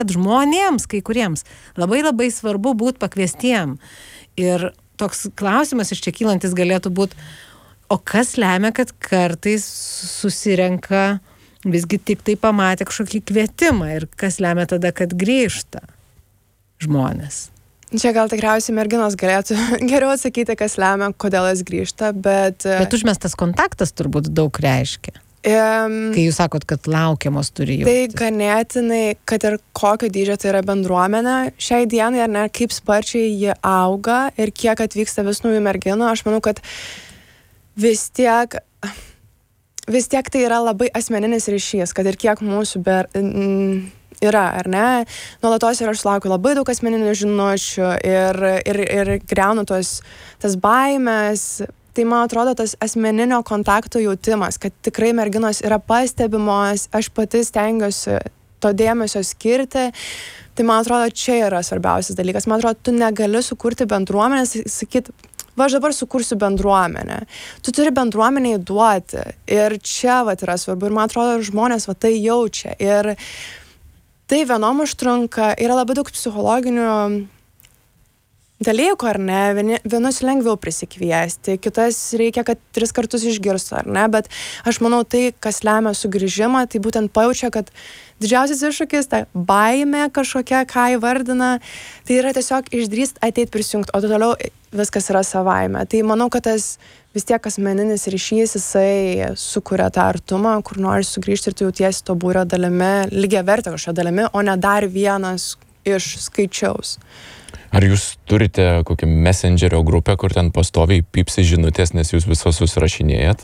žmonėms, kai kuriems, labai labai svarbu būti pakviestiem. Ir toks klausimas iš čia kylantis galėtų būti, o kas lemia, kad kartais susirenka visgi tik tai pamatė kažkokį kvietimą ir kas lemia tada, kad grįžta žmonės? Čia gal tikriausiai merginos galėtų geriau atsakyti, kas lemia, kodėl jas grįžta, bet... Bet užmestas kontaktas turbūt daug reiškia. Kai jūs sakot, kad laukiamos turi jaustis. Tai ganėtinai, kad ir kokio dydžio tai yra bendruomenė, šiai dienai, ar ne, kaip sparčiai ji auga ir kiek atvyksta vis naujų merginų, aš manau, kad vis tiek tai yra labai asmeninis ryšys, kad ir kiek mūsų yra, ar ne? Nuolatos ir aš sulaukiu labai daug asmeninių žinučių ir griaunu tas baimės. Tai man atrodo tas asmeninio kontakto jautimas, kad tikrai merginos yra pastebimos, aš pati stengiuosi to dėmesio skirti. Tai man atrodo, čia yra svarbiausias dalykas. Man atrodo, tu negali sukurti bendruomenės, sakyti, aš dabar sukursiu bendruomenę. Tu turi bendruomeniai duoti. Ir čia yra svarbu. Ir man atrodo, žmonės tai jaučia. Ir tai vienom užtrunka, yra labai daug psichologinių dalykų, ar ne, vienus lengviau prisikviesti, kitas reikia, kad 3 kartus išgirstų, ar ne, bet aš manau tai, kas lemia sugrįžimą, tai būtent pajaučia, kad didžiausias iššūkis, ta baimė kažkokia, ką įvardina, tai yra tiesiog išdrįst ateit prisijungti, o toliau viskas yra savaime. Tai manau, kad tas vis tiek asmeninis ryšys, jisai sukuria tą artumą, kur nori sugrįžti ir tu jautiesi to būrio dalimi, lygiavertė kažkokia dalimi, o ne dar vienas iš skaičiaus. Ar jūs turite kokią messengerio grupę, kur ten pastoviai pypsi žinutės, nes jūs visos susirašinėjat?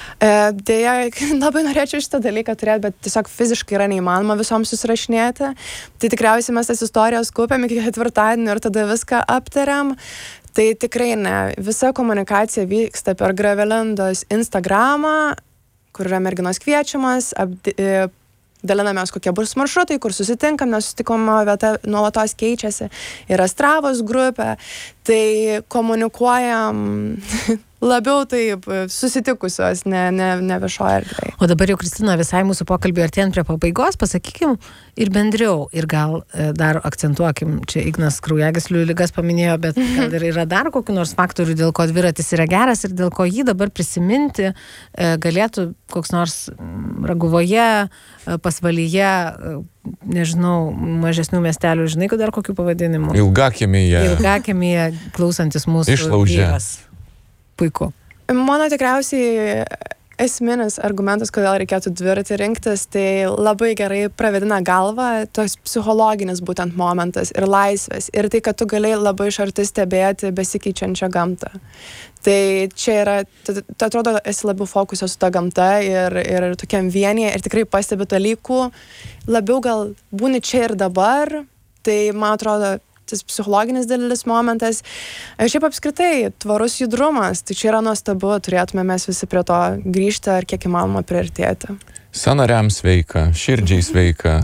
Deja, labai norėčiau šitą dalyką turėti, bet tiesiog fiziškai yra neįmanoma visoms susirašinėti. Tai tikriausiai mes tas istorijas kaupiam iki 4-dienio ir tada viską aptariam. Tai tikrai ne. Visa komunikacija vyksta per Gravelindos Instagramą, kur yra merginos kviečiamas, dalinamės kokie bus maršrutai, kur susitinkam, nes susitikimo vieta nuolatos keičiasi. Yra Stravos grupė, tai komunikuojam labiau taip susitikusios, ne viešoje erdvėje. O dabar jau, Kristina, visai mūsų pokalbį artėjant prie pabaigos, pasakykim ir bendriau, ir gal dar akcentuokim, čia Ignas kraujagyslių ligas paminėjo, bet gal yra dar kokių nors faktorių, dėl ko dviratis yra geras ir dėl ko jį dabar prisiminti galėtų koks nors Raguvoje, Pasvalyje, nežinau, mažesnių miestelių, žinai, kad dar kokių pavadinimų? Ilgakiemyje klausantis mūsų vyras. Puiku. Mano tikriausiai esminis argumentas, kodėl reikėtų dviratį rinktis, tai labai gerai pravėdina galvą, toks psichologinis būtent momentas ir laisvės. Ir tai, kad tu gali labai iš arti stebėti besikeičiančią gamtą. Tai čia yra, tu atrodo, esi labiau fokusas su ta gamta ir tokiam vienyje ir tikrai pastebi dalykų. Labiau gal būni čia ir dabar, tai man atrodo, tas psichologinis didelis momentas. Šiaip apskritai, tvarus judrumas, tai čia yra nuostabu, turėtume mes visi prie to grįžti ar kiek įmanoma priartėti. Sąnariams sveika, širdžiai sveika,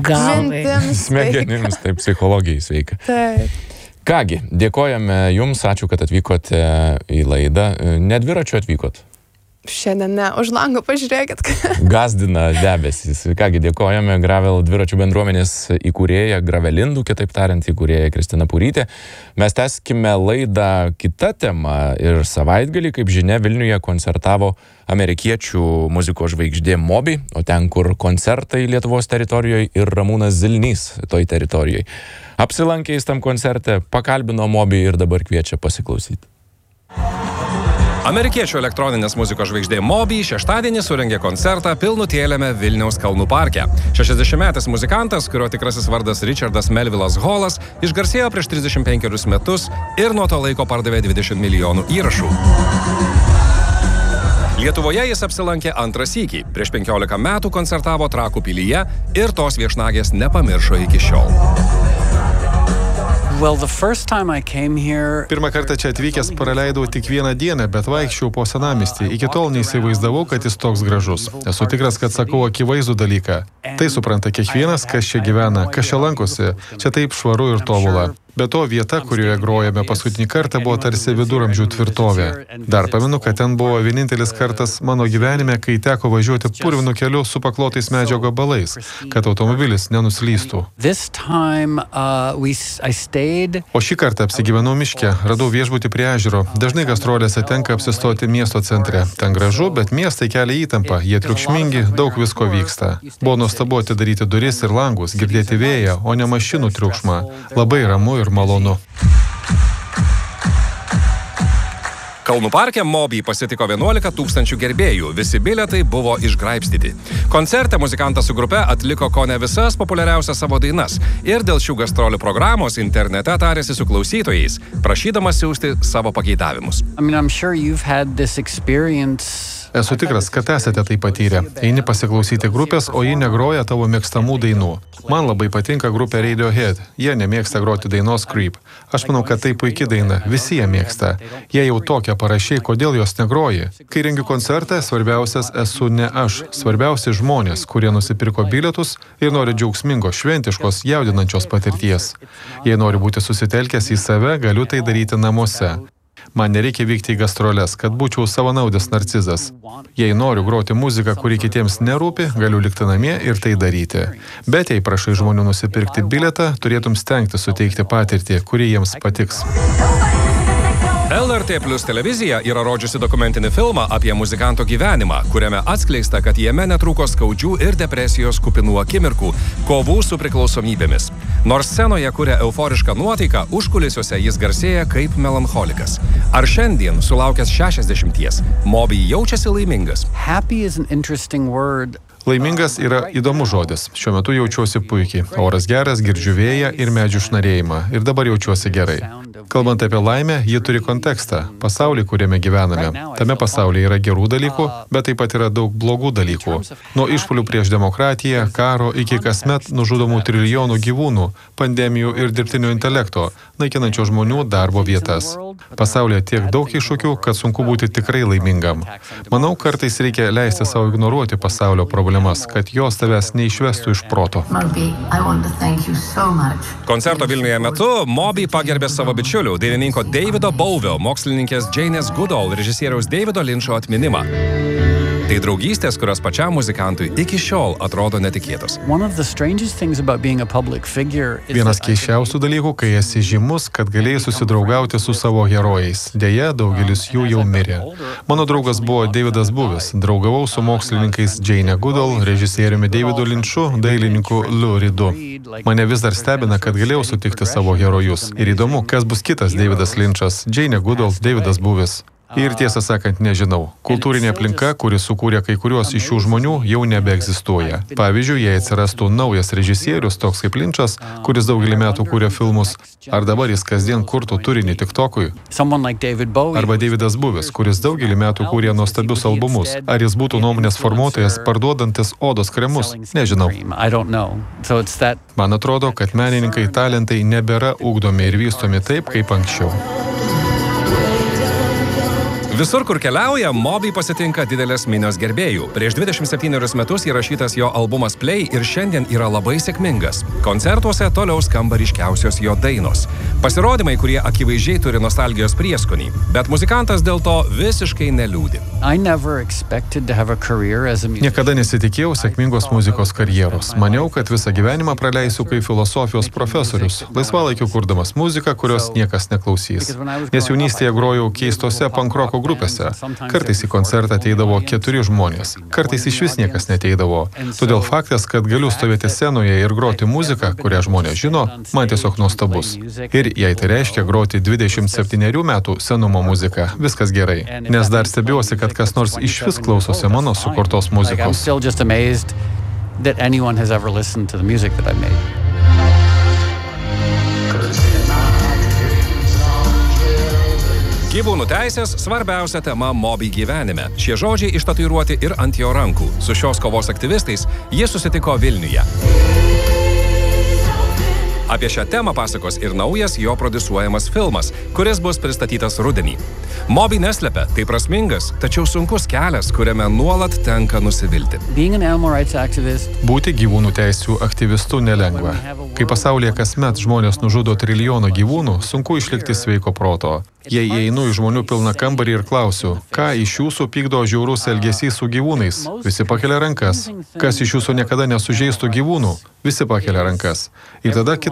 smegenims, taip, psichologijai sveika. Taip. Kągi, dėkojame Jums, ačiū, kad atvykote į laidą. Ne dviračiu atvykot? Šiandien ne, už lango pažiūrėkit. Gazdina debesys. Kągi, dėkojame Gravel dviračių bendruomenės įkūrėja, Gravelindų, kitaip tariant, įkūrėja Kristina Purytė. Mes tęskime laidą kitą temą ir savaitgalį, kaip žinia, Vilniuje koncertavo amerikiečių muzikos žvaigždė Moby, o ten, kur koncertai Lietuvos teritorijoje ir Ramūnas Zilnys toj teritorijoje. Apsilankė jis tam koncerte, pakalbino Moby ir dabar kviečia pasiklausyti. Amerikiečių elektroninės muzikos žvaigždė Moby šeštadienį surengė koncertą pilnutėliame Vilniaus kalnų parke. 60-metis muzikantas, kurio tikrasis vardas Richardas Melvillas Hallas, išgarsėjo prieš 35 metus ir nuo to laiko pardavė 20 milijonų įrašų. Lietuvoje jis apsilankė antrą sykį. Prieš 15 metų koncertavo Trakų pilyje ir tos viešnagės nepamiršo iki šiol. Pirmą kartą čia atvykęs praleidau tik 1 dieną, bet vaikščiau po senamiestį. Iki tol neįsivaizdavau, kad jis toks gražus. Esu tikras, kad sakau akivaizdų dalyką. Tai supranta kiekvienas, kas čia gyvena, kas čia lankosi. Čia taip švaru ir tobula. Be to, vieta, kurioje grojame paskutinį kartą, buvo tarsi viduramžių tvirtovė. Dar pamenu, kad ten buvo vienintelis kartas mano gyvenime, kai teko važiuoti purvinu keliu su paklotais medžio gabalais, kad automobilis nenuslystų. O šį kartą apsigyvenau miške, radau viešbutį prie ežero. Dažnai gastrolėse tenka apsistoti miesto centre. Ten gražu, bet miestai kelia įtampą, jie triukšmingi, daug visko vyksta. Buvo nuostabu atidaryti duris ir langus, girdėti vėją, o ne mašinų triukšmą. Labai ramu ir malonu. Kalnų parke Moby pasitiko 11 000 gerbėjų, visi bilietai buvo išgraibstyti. Koncerte muzikantas su grupe atliko kone visas populiariausias savo dainas ir dėl šių gastrolių programos internete tarėsi su klausytojais, prašydamas siųsti savo pageidavimus. Esu tikras, kad esate tai patyrę. Eini pasiklausyti grupės, o ji negroja tavo mėgstamų dainų. Man labai patinka grupė Radiohead. Jie nemėgsta groti dainos Creep. Aš manau, kad tai puikia daina. Visi ją mėgsta. Jie jau tokią parašiai, kodėl jos negroji. Kai rengiu koncertą, svarbiausias esu ne aš. Svarbiausi žmonės, kurie nusipirko bilietus ir nori džiaugsmingos, šventiškos, jaudinančios patirties. Jei nori būti susitelkęs į save, galiu tai daryti namuose. Man nereikia vykti į gastroles, kad būčiau savanaudis narcizas. Jei noriu groti muziką, kuri kitiems nerūpi, galiu likti namie ir tai daryti. Bet jei prašai žmonių nusipirkti bilietą, turėtum stengti suteikti patirtį, kuri jiems patiks. LRT Plus televizija yra rodžiusi dokumentinį filmą apie muzikanto gyvenimą, kuriame atskleista, kad jame netrūko skaudžių ir depresijos kupinų akimirkų, kovų su priklausomybėmis. Nors scenoje kuria euforišką nuotaiką, užkulisiuose jis garsėja kaip melancholikas. Ar šiandien, sulaukęs 60, Moby jaučiasi laimingas? Laimingas yra įdomus žodis. Šiuo metu jaučiuosi puikiai. Oras geras, girdžiu vėją ir medžių šnarėjimą. Ir dabar jaučiuosi gerai. Kalbant apie laimę, ji turi kontekstą. Pasaulį, kuriame gyvename. Tame pasaulyje yra gerų dalykų, bet taip pat yra daug blogų dalykų. Nuo išpuolių prieš demokratiją, karo iki kasmet nužudomų trilijonų gyvūnų, pandemijų ir dirbtinio intelekto, naikinančio žmonių darbo vietas. Pasaulyje tiek daug iššūkių, kad sunku būti tikrai laimingam. Manau, kartais reikia leisti savo ignoruoti pasaulio problemas, kad jos tavęs neišvestų iš proto. Koncerto Vilniuje metu Moby pagerbė savo bičiulių, dainininko Davido Bowio, mokslininkės Janės Goodall, režisieriaus Davido Lyncho atminimą. Tai draugystės, kurios pačiam muzikantui iki šiol atrodo netikėtos. Vienas keisčiausių dalykų, kai esi žymus, kad galėjai susidraugauti su savo herojais. Deja, daugelis jų jau mirė. Mano draugas buvo Davidas Bowies. Draugavau su mokslininkais Jane Goodall, režisieriumi Davidu Lynchu, dailininku Lou Reedu. Mane vis dar stebina, kad galėjau sutikti savo herojus. Ir įdomu, kas bus kitas Davidas Lynchas, Jane Goodall, Davidas Bowies. Ir tiesą sakant, nežinau. Kultūrinė aplinka, kuri sukūrė kai kuriuos iš šių žmonių, jau nebeegzistuoja. Pavyzdžiui, jei atsirastų naujas režisierius, toks kaip Lynchas, kuris daugelį metų kūrė filmus, ar dabar jis kasdien kurtų turinį TikTokui? Arba Davidas Bowies, kuris daugelį metų kūrė nuostabius albumus. Ar jis būtų nuomonės formuotojas, parduodantis odos kremus? Nežinau. Man atrodo, kad menininkai talentai nebėra ugdomi ir vystomi taip, kaip anksčiau. Visur, kur keliauja, Moby pasitinka didelės minios gerbėjų. Prieš 27 metus įrašytas jo albumas Play ir šiandien yra labai sėkmingas. Koncertuose toliau skamba ryškiausios jo dainos. Pasirodymai, kurie akivaizdžiai turi nostalgijos prieskonį, bet muzikantas dėl to visiškai neliūdi. Niekada nesitikėjau sėkmingos muzikos karjeros. Maniau, kad visą gyvenimą praleisiu kaip filosofijos profesorius, laisvalaikiu kurdamas muziką, kurios niekas neklausys. Nes jaunystėje grojau keistose pankroko grupėse. Kartais į koncertą ateidavo 4 žmonės. Kartais išvis niekas neteidavo. Todėl faktas, kad galiu stovėti scenoje ir groti muziką, kurią žmonės žino, man tiesiog nuostabus. Ir jei tai reiškia groti 27 metų senumo muziką, viskas gerai. Nes dar stebiuosi, kad kas nors išvis klausosi mano sukurtos muzikos. Gyvūnų teisės svarbiausia tema Moby gyvenime. Šie žodžiai ištatuiruoti ir ant jo rankų. Su šios kovos aktyvistais jis susitiko Vilniuje. Apie šią temą pasakos ir naujas jo prodiusuojamas filmas, kuris bus pristatytas rudenį. Moby neslepia, tai prasmingas, tačiau sunkus kelias, kuriame nuolat tenka nusivilti. Būti gyvūnų teisių aktyvistu nelengva. Kai pasaulyje kasmet žmonės nužudo trilijoną gyvūnų, sunku išlikti sveiko proto. Jei einu į žmonių pilną kambarį ir klausiu, ką iš jūsų pykdo žiaurus elgesys su gyvūnais, visi pakelia rankas. Kas iš jūsų niekada nesužeistų gyvūnų, visi pakelia rankas. Ir tada kitas